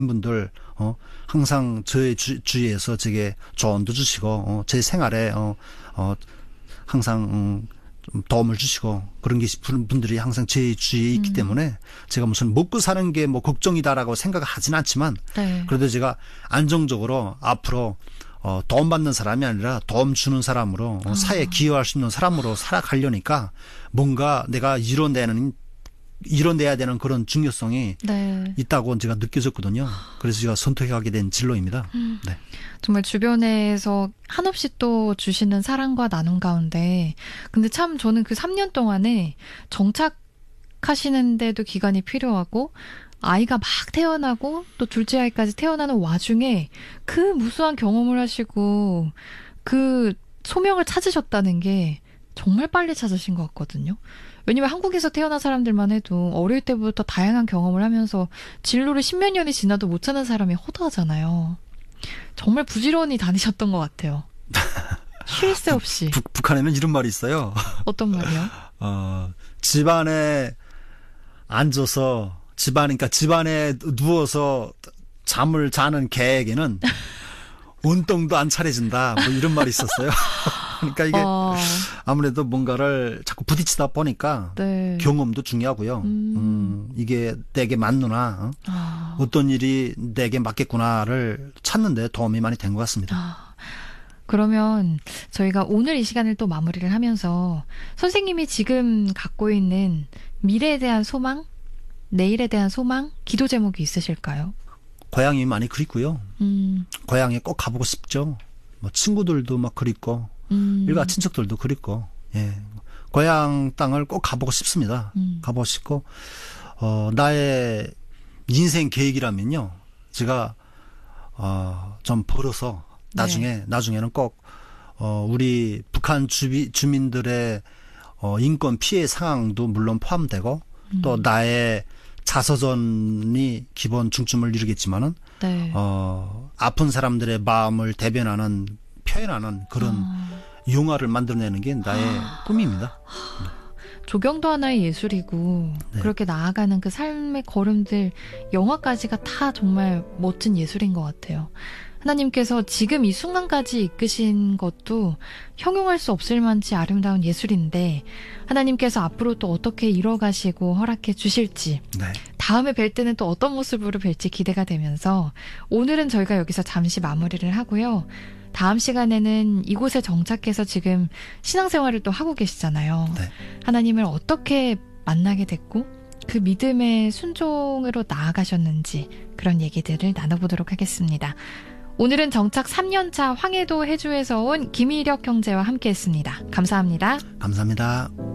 분들 항상 저의 주위에서 제게 조언도 주시고 제 생활에 항상 좀 도움을 주시고 그런 분들이 항상 제 주위에 있기 때문에 제가 무슨 먹고 사는 게 뭐 걱정이다라고 생각하진 않지만 네. 그래도 제가 안정적으로 앞으로 도움 받는 사람이 아니라 도움 주는 사람으로 사회에 기여할 수 있는 사람으로 살아가려니까 뭔가 내가 이뤄내야 되는 그런 중요성이 네. 있다고 제가 느껴졌거든요. 그래서 제가 선택하게 된 진로입니다. 네. 정말 주변에서 한없이 또 주시는 사랑과 나눔 가운데 근데 참 저는 그 3년 동안에 정착하시는데도 기간이 필요하고 아이가 막 태어나고 또 둘째 아이까지 태어나는 와중에 그 무수한 경험을 하시고 그 소명을 찾으셨다는 게 정말 빨리 찾으신 것 같거든요. 왜냐면 한국에서 태어난 사람들만 해도 어릴 때부터 다양한 경험을 하면서 진로를 10몇 년이 지나도 못 찾는 사람이 허다하잖아요. 정말 부지런히 다니셨던 것 같아요. 쉴 새 없이. 북한에는 이런 말이 있어요. 어떤 말이요? 집안에 앉아서 그러니까 집안에 누워서 잠을 자는 개에게는 운동도 안 차려진다. 뭐 이런 말이 있었어요. 그러니까 이게 아무래도 뭔가를 자꾸 부딪히다 보니까 네. 경험도 중요하고요. 이게 내게 맞누나 어떤 일이 내게 맞겠구나를 찾는 데 도움이 많이 된 것 같습니다. 그러면 저희가 오늘 이 시간을 또 마무리를 하면서 선생님이 지금 갖고 있는 미래에 대한 소망, 내일에 대한 소망, 기도 제목이 있으실까요? 고향이 많이 그립고요. 고향에 꼭 가보고 싶죠. 뭐 친구들도 막 그립고 일가 친척들도 그립고 예. 고향 땅을 꼭 가보고 싶습니다. 가보고 싶고 나의 인생 계획이라면요. 제가 좀 벌어서 나중에는 꼭 우리 북한 주민들의 인권 피해 상황도 물론 포함되고 또 나의 자서전이 기본 중점을 이루겠지만은 네. 아픈 사람들의 마음을 대변하는 표현하는 그런 영화를 만들어내는 게 나의 꿈입니다. 네. 조경도 하나의 예술이고 네. 그렇게 나아가는 그 삶의 걸음들 영화까지가 다 정말 멋진 예술인 것 같아요. 하나님께서 지금 이 순간까지 이끄신 것도 형용할 수 없을 만치 아름다운 예술인데 하나님께서 앞으로 또 어떻게 이뤄가시고 허락해 주실지 네. 다음에 뵐 때는 또 어떤 모습으로 뵐지 기대가 되면서 오늘은 저희가 여기서 잠시 마무리를 하고요. 다음 시간에는 이곳에 정착해서 지금 신앙생활을 또 하고 계시잖아요. 네. 하나님을 어떻게 만나게 됐고 그 믿음의 순종으로 나아가셨는지 그런 얘기들을 나눠보도록 하겠습니다. 오늘은 정착 3년차 황해도 해주에서 온 김희력 형제와 함께했습니다. 감사합니다. 감사합니다.